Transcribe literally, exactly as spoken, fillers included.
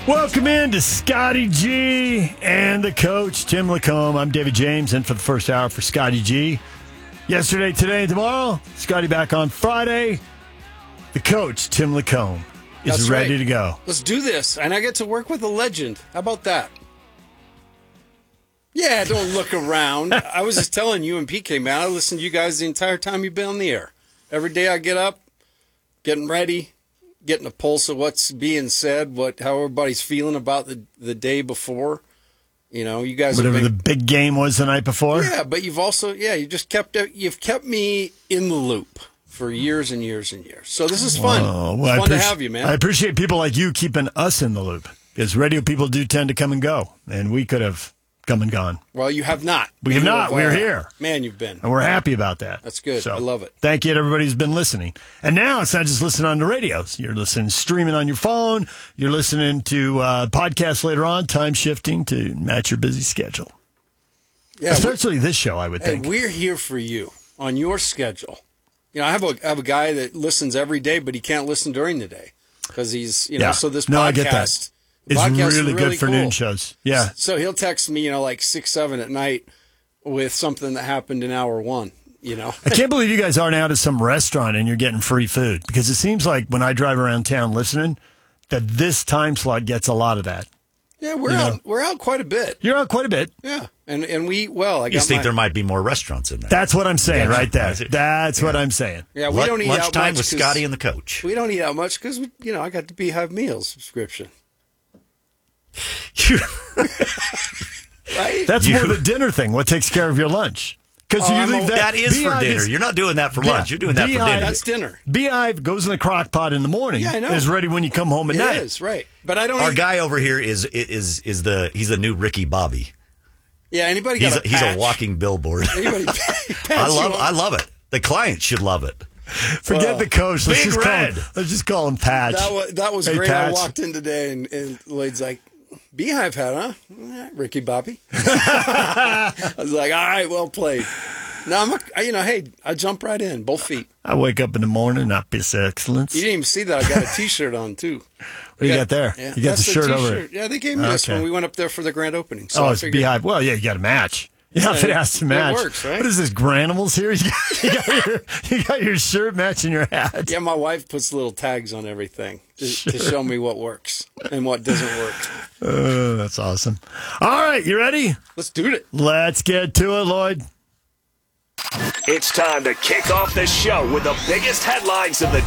Welcome in to Scotty G and the coach, Tim LaComb. I'm David James, in for the first hour for Scotty G. Yesterday, today, and tomorrow. Scotty back on Friday. The coach, Tim LaComb, is That's ready right. to go. Let's do this. And I get to work with a legend. How about that? Yeah, don't look around. I was just telling you and P K, man, I listened to you guys the entire time you've been on the air. Every day I get up, getting ready, getting a pulse of what's being said, what how everybody's feeling about the, the day before. You know, you guys Whatever have been, the big game was the night before. yeah, but you've also, yeah, you just kept, you've kept me in the loop for years and years and years. So this is fun. Oh, It's well, I fun to appreci- have you, man. I appreciate people like you keeping us in the loop, because radio people do tend to come and go, and we could have come and gone. Well, you have not. We have You not. We're uh, here. Man, you've been. And we're happy about that. That's good. I love it. Thank you to everybody who's been listening. And now it's not just listening on the radios. You're listening, streaming on your phone. You're listening to uh, podcasts later on, time shifting to match your busy schedule. Yeah, Especially this show, I would Hey, think. we're here for you on your schedule. You know, I have a I have a guy that listens every day, but he can't listen during the day because he's you know. Yeah. So this No, podcast, I get that. It's podcast is really good for cool. noon shows. Yeah. So he'll text me, you know, like six seven at night with something that happened in hour one. You know, I can't believe you guys aren't out at some restaurant and you're getting free food, because it seems like when I drive around town listening, that this time slot gets a lot of that. yeah, we're You out know. we're out quite a bit. You're out quite a bit. Yeah, and and we eat well. I You got just think my, there might be more restaurants in there. That's what I'm saying right there. I see. That's what I'm saying. yeah we Lunch- don't eat out lunchtime much with 'cause- Scotty and the coach. We don't eat out much because you know I got the Beehive Meals subscription. Right? That's You- more the dinner thing. What takes care of your lunch? Because Oh, you I'm leave a- that, that is for Beehive dinner. is- You're not doing that for Yeah, lunch. You're doing that for Beehive- dinner. That's dinner. Beehive goes in the crock pot in the morning. Yeah, I know. Is ready when you come home at It night. is right, but I don't. Our eat, guy over here is is is the he's the new Ricky Bobby. Yeah, anybody He's got a, a he's a patch? walking billboard. Anybody? I love I love it. The client should love it. Forget Well, the coach. Let's Big just call Red. him, let's just call him Patch. That was that was Hey, great. I Patch. walked in today and, and Lloyd's like, "Beehive hat, huh? Eh, Ricky Bobby." I was like, "All right, well played." No, I'm a, I- you know, hey, I jump right in, both feet. I wake up in the morning, not piss excellence. You didn't even see that. I got a T-shirt on too. What do you got there? Yeah, You got the that's shirt over T-shirt. it. Yeah, they gave me this Okay. when we went up there for the grand opening. So Oh, I it's figured, Beehive. Well, yeah, you got to match. Yeah, if it has to it match. works, right? What is this, Granimals here? You got, you, got your, you got your shirt matching your hat. Yeah, my wife puts little tags on everything to, to show me what works and what doesn't work. Oh, that's awesome. All right, you ready? Let's do it. Let's get to it, Lloyd. It's time to kick off the show with the biggest headlines of the